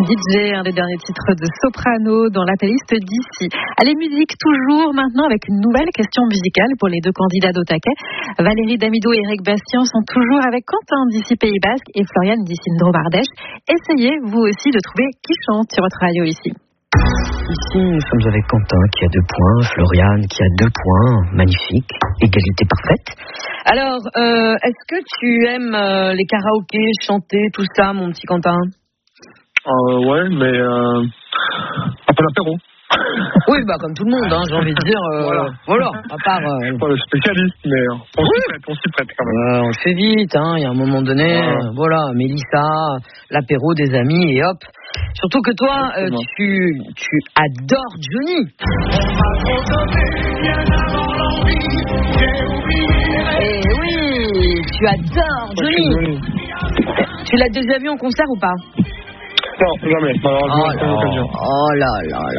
DJ, un des derniers titres de Soprano dans la playlist d'ici. Allez, musique toujours maintenant avec une nouvelle question musicale pour les deux candidats d'Otaquet. Valérie Damido et Eric Bastien sont toujours avec Quentin d'ici Pays Basque et Floriane d'ici Ndro-Bardèche. Essayez vous aussi de trouver qui chante sur votre radio ici. Ici, nous sommes avec Quentin qui a 2 points, Floriane qui a 2 points, magnifique, égalité parfaite. Alors, est-ce que tu aimes les karaokés, chanter, tout ça, mon petit Quentin ? Ouais, mais après l'apéro. Oui, bah comme tout le monde, hein, j'ai envie de dire. Voilà, à part. Je suis pas le spécialiste, mais on s'y prête quand même. On le fait vite, hein. Il y a un moment donné, voilà, Mélissa, l'apéro des amis et hop. Surtout que toi, tu adores Johnny. Et oui, tu adores Johnny. Tu l'as déjà vu en concert ou pas ? Non, jamais. Oh là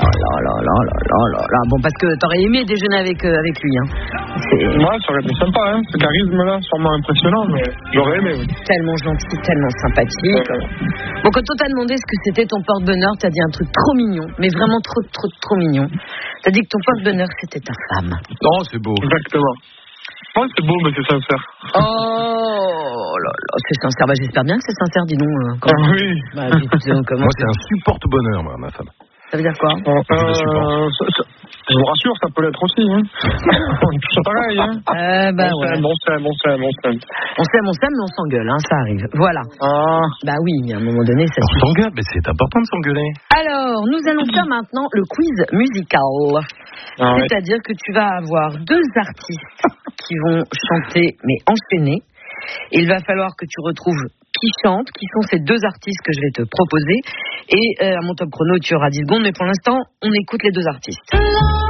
là. Bon, parce que t'aurais aimé déjeuner avec lui, hein. Ouais, ça aurait été sympa, hein. Ce charisme-là, sûrement impressionnant, mais j'aurais aimé, oui. Tellement gentil, tellement sympathique. Bon, quand on t'a demandé ce que c'était ton porte-bonheur, t'as dit un truc trop mignon, mais vraiment trop mignon. T'as dit que ton porte-bonheur, c'était ta femme. Oh, c'est beau. Exactement. Ouais, c'est beau, mais c'est sincère. Oh là là, c'est sincère. Bah, j'espère bien que c'est sincère, dis donc. Oui. Bah, comment moi, c'est un supporte-bonheur, moi, ma femme. Ça veut dire quoi ? Je vous rassure, ça peut l'être aussi. Hein. C'est pareil. Hein. Bah ouais. On s'aime. On s'aime, mais on s'engueule, hein, ça arrive. Voilà. Bah oui, à un moment donné, ça suffit. On s'engueule, mais c'est important de s'engueuler. Alors, nous allons faire maintenant le quiz musical. C'est-à-dire que tu vas avoir 2 artistes qui vont chanter, mais enchaînés. Il va falloir que tu retrouves qui chante, qui sont ces 2 artistes que je vais te proposer. Et à mon top chrono, tu auras 10 secondes, mais pour l'instant, on écoute les 2 artistes.